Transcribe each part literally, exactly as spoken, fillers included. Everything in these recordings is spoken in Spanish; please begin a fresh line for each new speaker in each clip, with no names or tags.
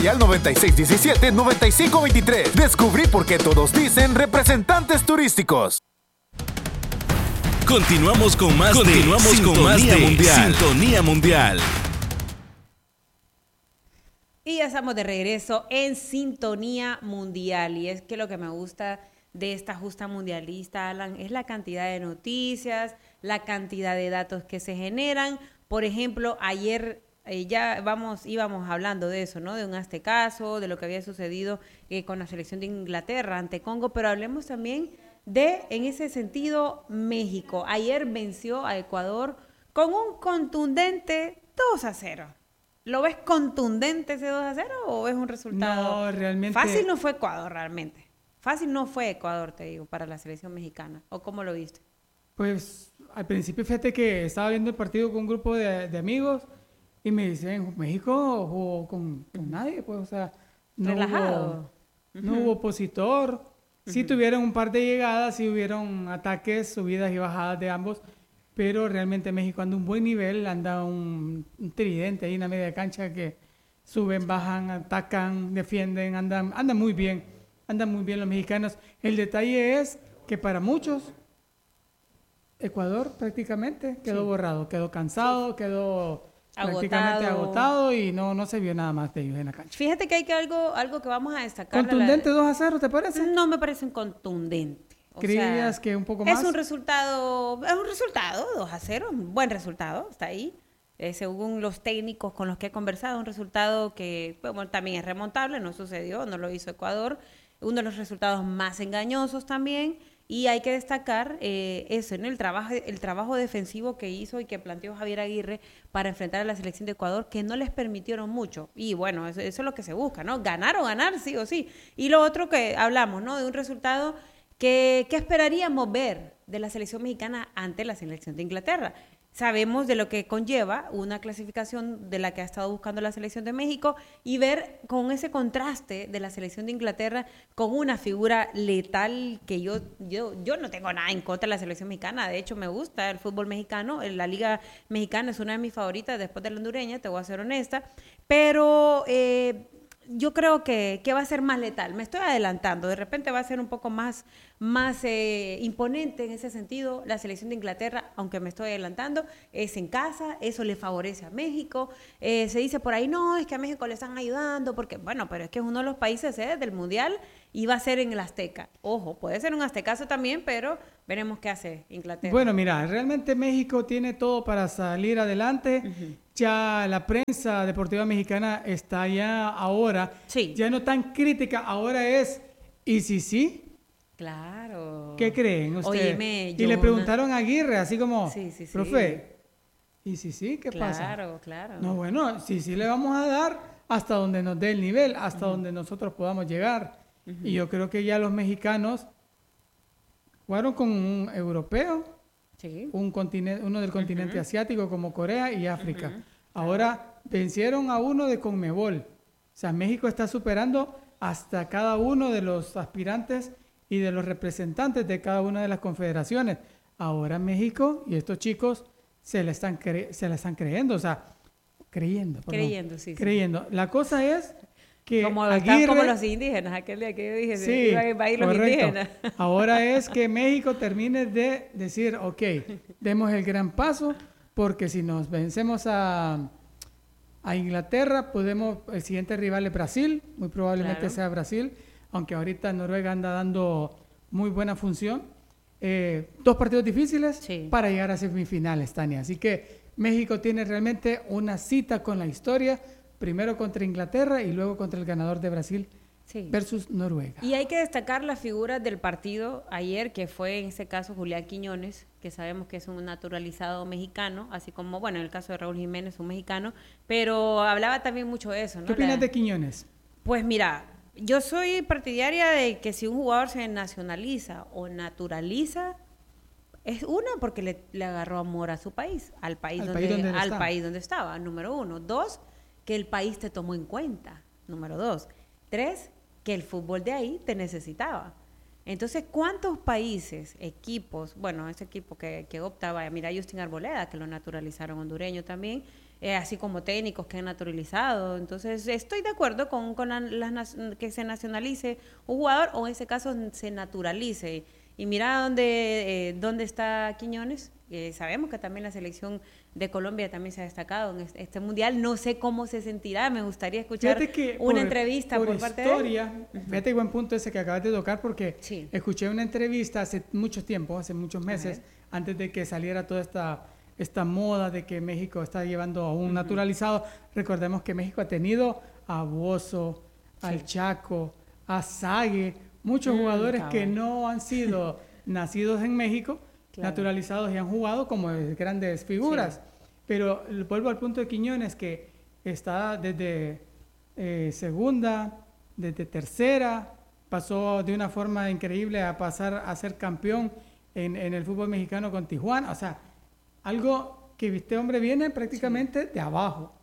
Y al noventa y seis diecisiete noventa y cinco veintitrés. Descubrí por qué todos dicen representantes turísticos.
Continuamos con más Continuamos de con más de Mundial. Sintonía Mundial.
Y ya estamos de regreso en Sintonía Mundial. Y es que lo que me gusta de esta justa mundialista, Alan, es la cantidad de noticias, la cantidad de datos que se generan. Por ejemplo, ayer eh, ya vamos, íbamos hablando de eso, ¿no? De un aztecaso, de lo que había sucedido eh, con la selección de Inglaterra ante Congo, pero hablemos también de, en ese sentido, México. Ayer venció a Ecuador con un contundente dos a cero. ¿Lo ves contundente ese dos a cero o es un resultado?
No, realmente.
Fácil no fue Ecuador realmente. Fácil no fue Ecuador, te digo, para la selección mexicana. ¿O cómo lo viste?
Pues al principio fíjate que estaba viendo el partido con un grupo de, de amigos y me dicen, México jugó con, con nadie, pues, o sea, no
relajado.
Hubo, no uh-huh. hubo opositor. Uh-huh. Sí tuvieron un par de llegadas, sí hubieron ataques, subidas y bajadas de ambos, pero realmente México anda a un buen nivel, anda un, un tridente ahí en la media cancha que suben, bajan, atacan, defienden, andan, andan muy bien, andan muy bien los mexicanos. El detalle es que para muchos, Ecuador prácticamente quedó sí. borrado, quedó cansado, sí. quedó agotado. prácticamente agotado y no, no se vio nada más de ellos en la cancha.
Fíjate que hay que algo, algo que vamos a destacar.
¿Contundente la... dos a cero te parece?
No me parece un contundente.
¿Creías que un poco más?
Es un resultado, es un resultado, dos a cero, un buen resultado, está ahí. Eh, según los técnicos con los que he conversado, un resultado que bueno, también es remontable, no sucedió, no lo hizo Ecuador. Uno de los resultados más engañosos también. Y hay que destacar eh, eso, ¿no? el, trabajo, el trabajo defensivo que hizo y que planteó Javier Aguirre para enfrentar a la selección de Ecuador, que no les permitieron mucho. Y bueno, eso, eso es lo que se busca, ¿no? Ganar o ganar, sí o sí. Y lo otro que hablamos, ¿no? De un resultado que, que esperaríamos ver de la selección mexicana ante la selección de Inglaterra. Sabemos de lo que conlleva una clasificación de la que ha estado buscando la selección de México y ver con ese contraste de la selección de Inglaterra con una figura letal que yo, yo, yo no tengo nada en contra de la selección mexicana. De hecho, me gusta el fútbol mexicano. La Liga Mexicana es una de mis favoritas después de la hondureña, te voy a ser honesta. Pero eh, yo creo que, que va a ser más letal. Me estoy adelantando. De repente va a ser un poco más, más eh, imponente en ese sentido. La selección de Inglaterra, aunque me estoy adelantando, es en casa. Eso le favorece a México. Eh, se dice por ahí, no, es que a México le están ayudando. Porque, bueno, pero es que es uno de los países sedes del Mundial y va a ser en el Azteca. Ojo, puede ser un aztecazo también, pero veremos qué hace Inglaterra.
Bueno, mira, realmente México tiene todo para salir adelante. Uh-huh. Ya la prensa deportiva mexicana está ya ahora, sí. ya no tan crítica, ahora es, ¿y si sí?
Claro.
¿Qué creen ustedes?
Óyeme,
y le preguntaron una... a Aguirre, así como, sí, sí, sí. profe, ¿y si sí? ¿Qué
claro,
pasa?
Claro, claro.
No, bueno, sí, sí le vamos a dar hasta donde nos dé el nivel, hasta uh-huh. donde nosotros podamos llegar. Uh-huh. Y yo creo que ya los mexicanos jugaron con un europeo, sí. un continente, uno del continente uh-huh. asiático como Corea y África. Uh-huh. Ahora vencieron a uno de Conmebol. O sea, México está superando hasta cada uno de los aspirantes y de los representantes de cada una de las confederaciones. Ahora México y estos chicos se la están, cre- se la están creyendo, o sea, creyendo. Perdón,
creyendo, sí.
Creyendo. Sí. La cosa es que
como,
Aguirre,
como los indígenas, aquel día que yo dije,
sí,
iban a ir los
correcto.
indígenas.
Ahora es que México termine de decir, ok, demos el gran paso, porque si nos vencemos a, a Inglaterra, podemos, el siguiente rival es Brasil, muy probablemente claro. sea Brasil, aunque ahorita Noruega anda dando muy buena función. Eh, dos partidos difíciles sí. para llegar a semifinales, Tania. Así que México tiene realmente una cita con la historia, primero contra Inglaterra y luego contra el ganador de Brasil sí. versus Noruega.
Y hay que destacar las figuras del partido ayer, que fue en este caso Julián Quiñones, que sabemos que es un naturalizado mexicano, así como, bueno, en el caso de Raúl Jiménez, un mexicano, pero hablaba también mucho de eso, ¿no?
¿Qué opinas
la...
de Quiñones?
Pues mira, yo soy partidaria de que si un jugador se nacionaliza o naturaliza, es uno, porque le, le agarró amor a su país, al país,
al
donde,
país donde
al
está.
país donde estaba, número uno. Dos, que el país te tomó en cuenta, número dos. Tres, que el fútbol de ahí te necesitaba. Entonces, ¿cuántos países, equipos, bueno, ese equipo que, que optaba, mira, Justin Arboleda, que lo naturalizaron hondureño también, eh, así como técnicos que han naturalizado. Entonces, estoy de acuerdo con, con la, las, que se nacionalice un jugador o en ese caso se naturalice. Y mira dónde, eh, dónde está Quiñones. Eh, sabemos que también la selección de Colombia también se ha destacado en este, este mundial. No sé cómo se sentirá. Me gustaría escuchar una
por,
entrevista por,
por
parte
historia,
de él.
Fíjate qué buen punto ese que acabas de tocar, porque
sí.
escuché una entrevista hace mucho tiempo, hace muchos meses, antes de que saliera toda esta, esta moda de que México está llevando a un uh-huh. naturalizado. Recordemos que México ha tenido a Bozo, sí. al Chaco, a Sague, muchos mm, jugadores cabrón. que no han sido nacidos en México, claro. naturalizados y han jugado como grandes figuras. Sí. Pero vuelvo al punto de Quiñones, que está desde eh, segunda, desde tercera, pasó de una forma increíble a pasar a ser campeón en, en el fútbol mexicano con Tijuana. O sea, algo que este hombre viene prácticamente sí. de abajo.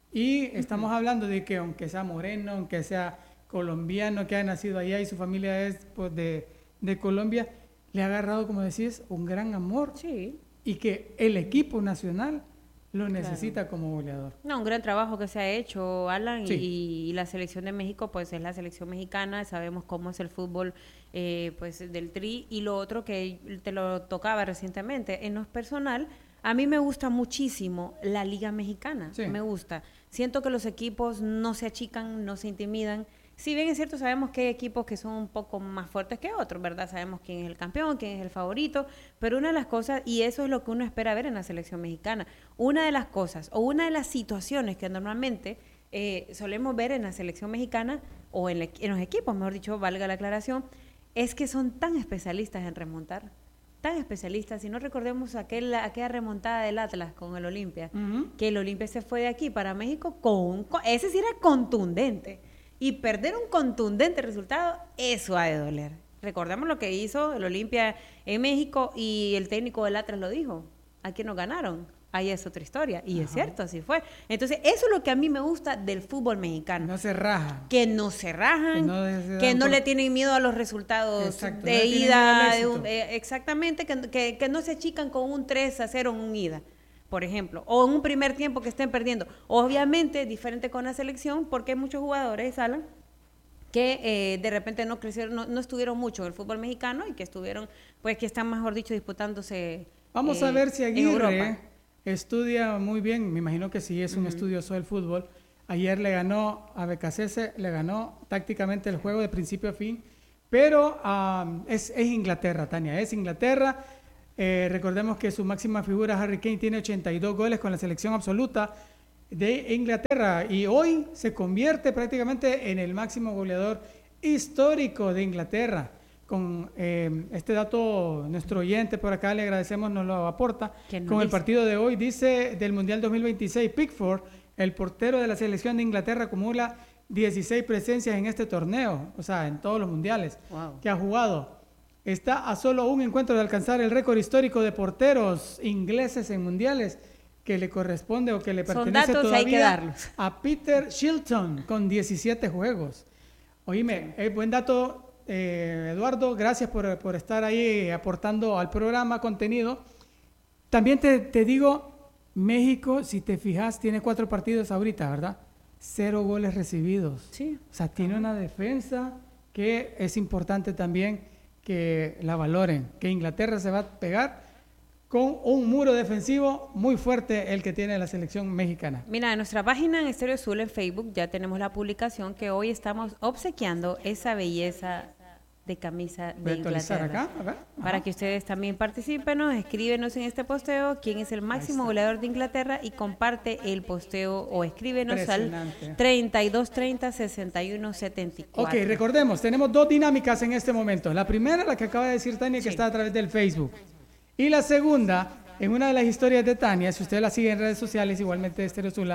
Y estamos uh-huh. hablando de que aunque sea moreno, aunque sea colombiano, que ha nacido allá y su familia es pues, de, de Colombia, le ha agarrado, como decís, un gran amor.
Sí.
Y que el equipo nacional lo necesita claro. como goleador.
No, un gran trabajo que se ha hecho, Alan,
sí.
y, y la selección de México, pues es la selección mexicana, sabemos cómo es el fútbol eh, pues del Tri, y lo otro que te lo tocaba recientemente, en lo personal, a mí me gusta muchísimo la Liga Mexicana, sí. me gusta. Siento que los equipos no se achican, no se intimidan. Si bien es cierto, sabemos que hay equipos que son un poco más fuertes que otros, ¿verdad? Sabemos quién es el campeón, quién es el favorito, pero una de las cosas, y eso es lo que uno espera ver en la selección mexicana, una de las cosas o una de las situaciones que normalmente eh, solemos ver en la selección mexicana o en, le, en los equipos, mejor dicho, valga la aclaración, es que son tan especialistas en remontar, tan especialistas, si no recordemos aquel, aquella remontada del Atlas con el Olimpia, uh-huh. que el Olimpia se fue de aquí para México con, con ese sí era contundente. Y perder un contundente resultado, eso ha de doler. Recordemos lo que hizo el Olimpia en México y el técnico del Atlas lo dijo. Aquí nos ganaron. Ahí es otra historia. Y Ajá. es cierto, así fue. Entonces, eso es lo que a mí me gusta del fútbol mexicano.
No se rajan.
Que no se rajan, que no, que no por... le tienen miedo a los resultados
Exacto,
de
no
ida. De un, eh, exactamente, que, que, que no se achican con un tres a cero en un ida, por ejemplo, o en un primer tiempo que estén perdiendo. Obviamente, diferente con la selección, porque hay muchos jugadores, Alan, que eh, de repente no crecieron, no, no estuvieron mucho en el fútbol mexicano y que estuvieron, pues que están, mejor dicho, disputándose
Vamos eh, a ver si Aguirre estudia muy bien, me imagino que sí es un uh-huh. estudioso del fútbol. Ayer le ganó a Becasese, le ganó tácticamente el juego de principio a fin, pero um, es, es Inglaterra, Tania, es Inglaterra. Eh, recordemos que su máxima figura, Harry Kane, tiene ochenta y dos goles con la selección absoluta de Inglaterra y hoy se convierte prácticamente en el máximo goleador histórico de Inglaterra. Con eh, este dato, nuestro oyente por acá, le agradecemos, nos lo aporta. No con dice? El partido de hoy, dice, del Mundial dos mil veintiséis, Pickford, el portero de la selección de Inglaterra, acumula dieciséis presencias en este torneo, o sea, en todos los mundiales wow. que ha jugado. Está a solo un encuentro de alcanzar el récord histórico de porteros ingleses en mundiales, que le corresponde o que le pertenece todavía a Peter Shilton con diecisiete juegos. Oíme, sí. eh, buen dato, eh, Eduardo, gracias por, por estar ahí aportando al programa contenido. También te, te digo, México, si te fijas, tiene cuatro partidos ahorita, ¿verdad? Cero goles recibidos.
Sí.
O sea, tiene una defensa que es importante también que la valoren, que Inglaterra se va a pegar con un muro defensivo muy fuerte el que tiene la selección mexicana.
Mira, en nuestra página en Estéreo Azul en Facebook ya tenemos la publicación que hoy estamos obsequiando esa belleza de camisa de Inglaterra.
Acá, a ver.
Para que ustedes también participen, escríbenos en este posteo quién es el máximo goleador de Inglaterra y comparte el posteo o escríbenos al treinta y dos treinta, sesenta y uno setenta y cuatro.
Ok, recordemos, tenemos dos dinámicas en este momento. La primera, la que acaba de decir Tania, que sí. está a través del Facebook. Y la segunda, en una de las historias de Tania, si usted la sigue en redes sociales, igualmente de Estéreo Zula,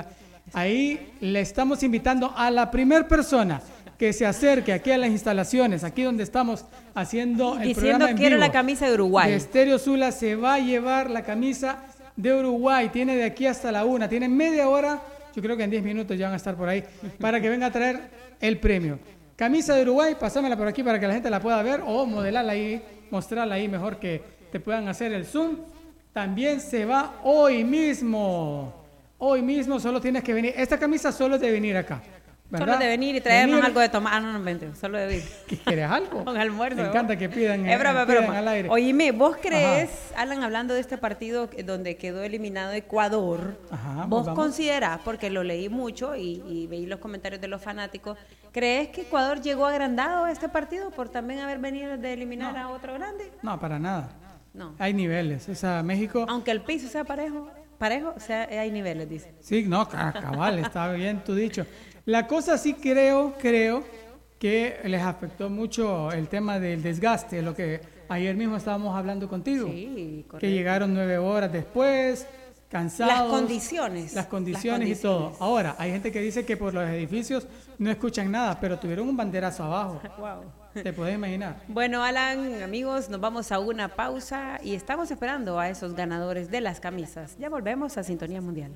ahí le estamos invitando a la primer persona que se acerque aquí a las instalaciones, aquí donde estamos haciendo el
Diciendo
programa en
quiero
vivo
la camisa de Uruguay.
De Estéreo Zula, se va a llevar la camisa de Uruguay. Tiene de aquí hasta la una, tiene media hora, yo creo que en diez minutos ya van a estar por ahí, para que venga a traer el premio. Camisa de Uruguay, pásamela por aquí para que la gente la pueda ver o modelarla ahí, mostrarla ahí mejor que te puedan hacer el zoom. También se va hoy mismo hoy mismo solo tienes que venir. Esta camisa solo es de venir acá. ¿verdad?
Solo de venir y traernos
venir.
algo de tomar. Ah, no, no, vente, solo de venir.
¿Quieres algo?
Un almuerzo.
Me encanta que pidan,
es broma,
pidan
broma.
al aire.
Oíme, ¿vos crees, Ajá. Alan, hablando de este partido donde quedó eliminado Ecuador,
Ajá,
vos
vamos.
considerás, porque lo leí mucho y, y veí los comentarios de los fanáticos, ¿crees que Ecuador llegó agrandado a este partido por también haber venido de eliminar
no.
a otro grande?
No, para nada.
No.
Hay niveles. O sea, México...
Aunque el piso sea parejo, parejo, o sea, hay niveles, dice.
Sí, no, cabal, está bien tú dicho. La cosa sí creo, creo que les afectó mucho el tema del desgaste, lo que ayer mismo estábamos hablando contigo.
Sí, correcto.
Que llegaron nueve horas después, cansados.
Las condiciones.
Las condiciones,
Las condiciones.
y todo. Ahora, hay gente que dice que por los edificios no escuchan nada, pero tuvieron un banderazo abajo.
Wow.
¿Te puedes imaginar?
Bueno, Alan, amigos, nos vamos a una pausa y estamos esperando a esos ganadores de las camisas. Ya volvemos a Sintonía Mundial.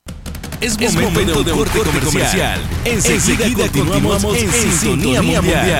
Es momento, es momento de un corte comercial. Enseguida continuamos en Sintonía Mundial.